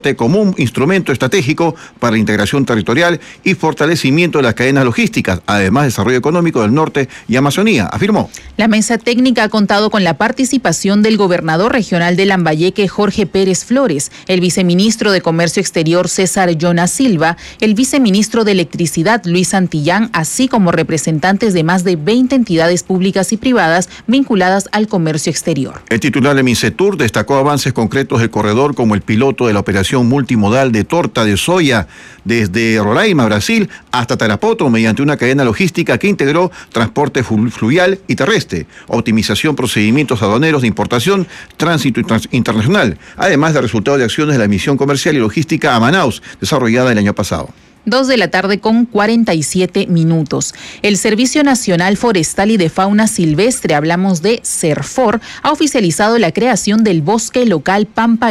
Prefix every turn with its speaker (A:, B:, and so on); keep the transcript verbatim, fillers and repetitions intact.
A: como un instrumento estratégico para la integración territorial y fortalecimiento de las cadenas logísticas, además desarrollo económico del norte y Amazonía, afirmó.
B: La mesa técnica ha contado con la participación del gobernador regional de Lambayeque, Jorge Pérez Flores, el viceministro de Comercio Exterior, César Jonas Silva, el viceministro de Electricidad, Luis Santillán, así como representantes de más de veinte entidades públicas y privadas vinculadas al comercio exterior.
A: El titular de Mincetur destacó avances concretos del corredor como el piloto de la operación multimodal de torta de soya desde Roraima, Brasil, hasta Tarapoto, mediante una cadena logística que integró transporte fluvial y terrestre, optimización procedimientos aduaneros de importación, tránsito internacional, además de resultado de acciones de la misión comercial y logística a Manaus, desarrollada el año pasado.
B: Dos de la tarde con cuarenta y siete minutos. El Servicio Nacional Forestal y de Fauna Silvestre, hablamos de SERFOR, ha oficializado la creación del bosque local Pampa